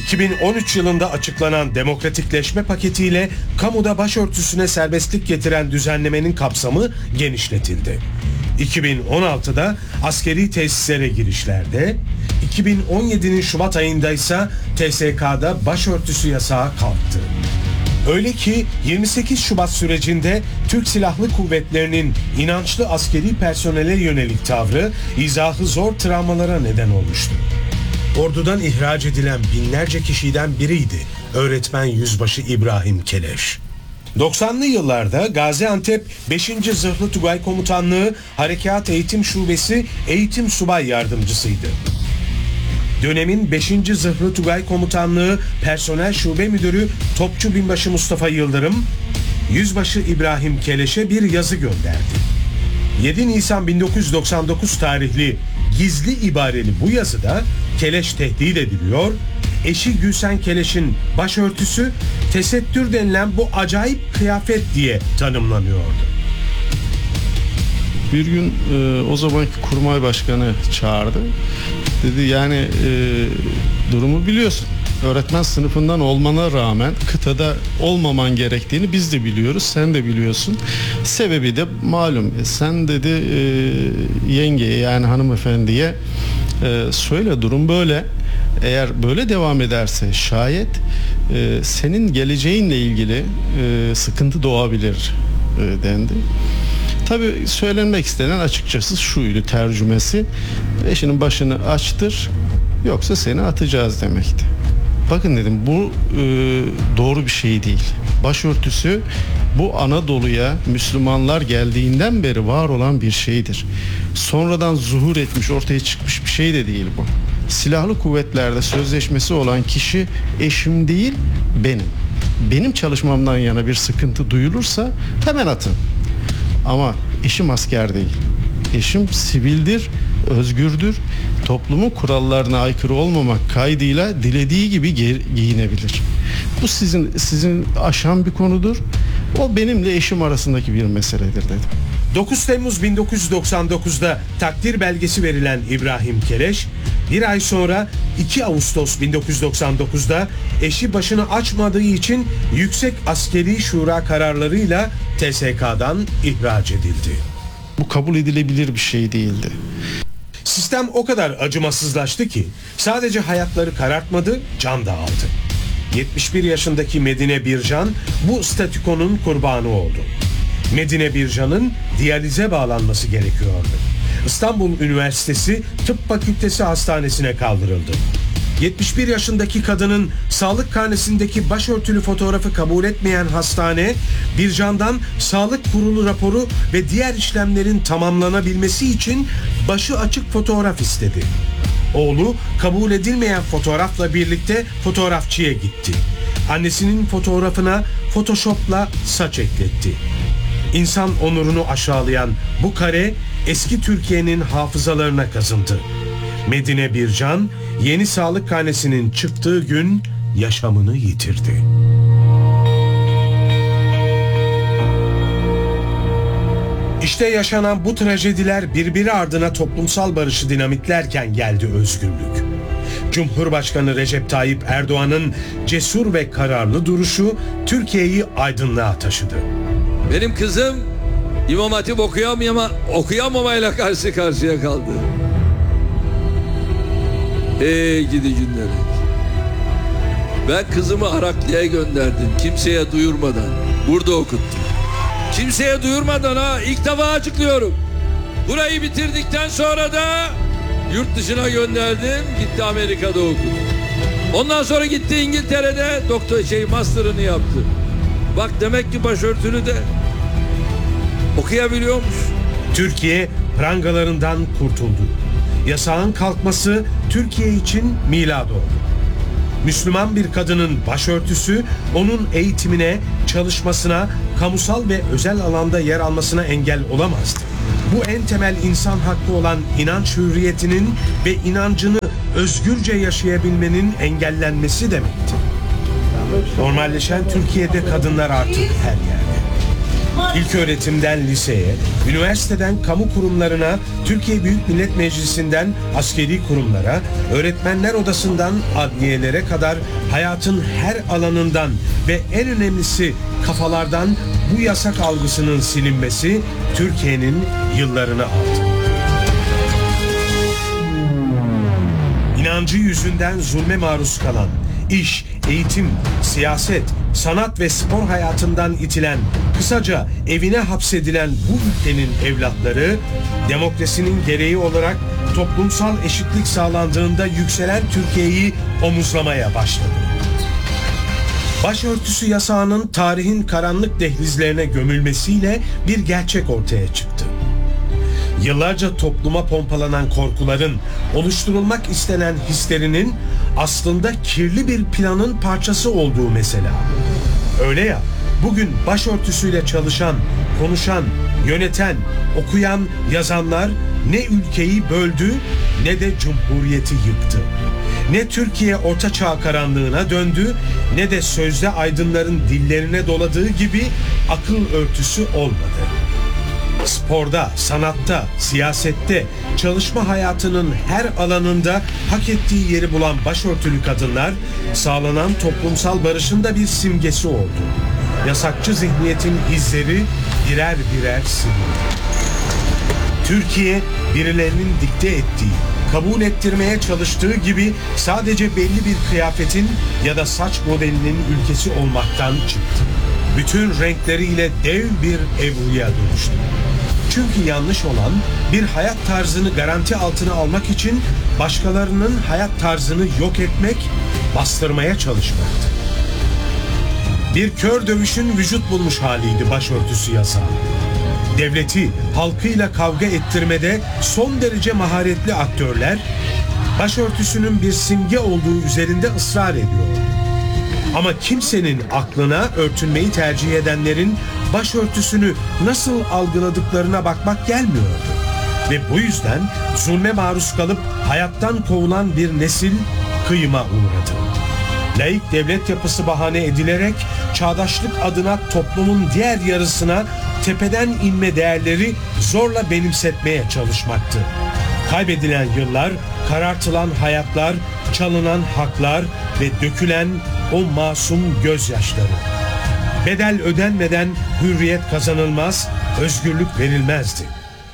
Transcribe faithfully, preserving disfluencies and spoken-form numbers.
iki bin on üç yılında açıklanan demokratikleşme paketiyle kamuda başörtüsüne serbestlik getiren düzenlemenin kapsamı genişletildi. iki bin on altıda askeri tesislere girişlerde, iki bin on yedinin Şubat ayında ise T S K'da başörtüsü yasağı kalktı. Öyle ki yirmi sekiz Şubat sürecinde Türk Silahlı Kuvvetleri'nin inançlı askeri personele yönelik tavrı izahı zor travmalara neden olmuştu. Ordudan ihraç edilen binlerce kişiden biriydi öğretmen yüzbaşı İbrahim Keleş. doksanlı yıllarda Gaziantep beşinci Zırhlı Tugay Komutanlığı Harekat Eğitim Şubesi Eğitim Subay Yardımcısıydı. Dönemin beşinci Zırhlı Tugay Komutanlığı Personel Şube Müdürü Topçu Binbaşı Mustafa Yıldırım, Yüzbaşı İbrahim Keleş'e bir yazı gönderdi. yedi Nisan bin dokuz yüz doksan dokuz tarihli gizli ibareli bu yazıda Keleş tehdit ediliyor, eşi Gülsen Keleş'in başörtüsü tesettür denilen bu acayip kıyafet diye tanımlanıyordu. Bir gün e, o zamanki kurmay başkanı çağırdı. Dedi yani e, durumu biliyorsun. Öğretmen sınıfından olmana rağmen kıtada olmaman gerektiğini biz de biliyoruz. Sen de biliyorsun. Sebebi de malum. E, sen dedi e, yengeye yani hanımefendiye e, söyle durum böyle. Eğer böyle devam ederse şayet e, senin geleceğinle ilgili e, sıkıntı doğabilir e, dendi. Tabii söylenmek istenen açıkçası şuydu tercümesi: eşinin başını açtır yoksa seni atacağız demekti. Bakın dedim bu e, doğru bir şey değil. Başörtüsü bu Anadolu'ya Müslümanlar geldiğinden beri var olan bir şeydir. Sonradan zuhur etmiş, ortaya çıkmış bir şey de değil bu. Silahlı kuvvetlerde sözleşmesi olan kişi eşim değil benim. Benim çalışmamdan yana bir sıkıntı duyulursa hemen atın. Ama eşim asker değil. Eşim sivildir, özgürdür. Toplumun kurallarına aykırı olmamak kaydıyla dilediği gibi giyinebilir. Bu sizin sizin aşan bir konudur. O benimle eşim arasındaki bir meseledir dedim. dokuz Temmuz bin dokuz yüz doksan dokuzda takdir belgesi verilen İbrahim Keleş, bir ay sonra iki Ağustos bin dokuz yüz doksan dokuzda eşi başını açmadığı için Yüksek Askeri Şura kararlarıyla T S K'dan ihraç edildi. Bu kabul edilebilir bir şey değildi. Sistem o kadar acımasızlaştı ki sadece hayatları karartmadı, can da aldı. yetmiş bir yaşındaki Medine Bircan bu statükonun kurbanı oldu. Medine Bircan'ın diyalize bağlanması gerekiyordu. İstanbul Üniversitesi Tıp Fakültesi Hastanesi'ne kaldırıldı. yetmiş bir yaşındaki kadının sağlık karnesindeki başörtülü fotoğrafı kabul etmeyen hastane, Bircan'dan sağlık kurulu raporu ve diğer işlemlerin tamamlanabilmesi için başı açık fotoğraf istedi. Oğlu kabul edilmeyen fotoğrafla birlikte fotoğrafçıya gitti. Annesinin fotoğrafına Photoshop'la saç ekletti. İnsan onurunu aşağılayan bu kare eski Türkiye'nin hafızalarına kazındı. Medine Bircan yeni sağlık karnesinin çıktığı gün yaşamını yitirdi. İşte yaşanan bu trajediler birbiri ardına toplumsal barışı dinamitlerken geldi özgürlük. Cumhurbaşkanı Recep Tayyip Erdoğan'ın cesur ve kararlı duruşu Türkiye'yi aydınlığa taşıdı. Benim kızım İmam Hatip okuyamama, okuyamamayla karşı karşıya kaldı. Ey gidi günler. Ben kızımı Araklı'ya gönderdim kimseye duyurmadan. Burada okuttum. Kimseye duyurmadan ha, ilk defa açıklıyorum. Burayı bitirdikten sonra da yurt dışına gönderdim, gitti Amerika'da okudu. Ondan sonra gitti İngiltere'de doktor şey master'ını yaptı. Bak demek ki başörtülü de okuyabiliyormuş. Türkiye prangalarından kurtuldu. Yasağın kalkması Türkiye için milad oldu. Müslüman bir kadının başörtüsü onun eğitimine, çalışmasına, kamusal ve özel alanda yer almasına engel olamazdı. Bu en temel insan hakkı olan inanç hürriyetinin ve inancını özgürce yaşayabilmenin engellenmesi demekti. Normalleşen Türkiye'de kadınlar artık her yerde. İlköğretimden liseye, üniversiteden kamu kurumlarına, Türkiye Büyük Millet Meclisi'nden askeri kurumlara, öğretmenler odasından adliyelere kadar hayatın her alanından ve en önemlisi kafalardan bu yasak algısının silinmesi Türkiye'nin yıllarını aldı. İnancı yüzünden zulme maruz kalan, iş, eğitim, siyaset, sanat ve spor hayatından itilen, kısaca evine hapsedilen bu ülkenin evlatları, demokrasinin gereği olarak toplumsal eşitlik sağlandığında yükselen Türkiye'yi omuzlamaya başladı. Başörtüsü yasağının tarihin karanlık dehlizlerine gömülmesiyle bir gerçek ortaya çıktı. Yıllarca topluma pompalanan korkuların, oluşturulmak istenen hislerinin aslında kirli bir planın parçası olduğu mesela. Öyle ya, bugün başörtüsüyle çalışan, konuşan, yöneten, okuyan, yazanlar ne ülkeyi böldü ne de cumhuriyeti yıktı. Ne Türkiye orta çağ karanlığına döndü ne de sözde aydınların dillerine doladığı gibi akıl örtüsü olmadı. Sporda, sanatta, siyasette, çalışma hayatının her alanında hak ettiği yeri bulan başörtülü kadınlar, sağlanan toplumsal barışın da bir simgesi oldu. Yasakçı zihniyetin izleri birer birer silindi. Türkiye, birilerinin dikte ettiği, kabul ettirmeye çalıştığı gibi sadece belli bir kıyafetin ya da saç modelinin ülkesi olmaktan çıktı. Bütün renkleriyle dev bir Ebru'ya dönüştü. Çünkü yanlış olan bir hayat tarzını garanti altına almak için başkalarının hayat tarzını yok etmek, bastırmaya çalışmaktı. Bir kör dövüşün vücut bulmuş haliydi başörtüsü yasağı. Devleti halkıyla kavga ettirmede son derece maharetli aktörler, başörtüsünün bir simge olduğu üzerinde ısrar ediyor. Ama kimsenin aklına örtünmeyi tercih edenlerin başörtüsünü nasıl algıladıklarına bakmak gelmiyor. Ve bu yüzden zulme maruz kalıp hayattan kovulan bir nesil kıyıma uğradı. Laik devlet yapısı bahane edilerek çağdaşlık adına toplumun diğer yarısına tepeden inme değerleri zorla benimsetmeye çalışmaktı. Kaybedilen yıllar, karartılan hayatlar, çalınan haklar ve dökülen o masum gözyaşları. Bedel ödenmeden hürriyet kazanılmaz, özgürlük verilmezdi.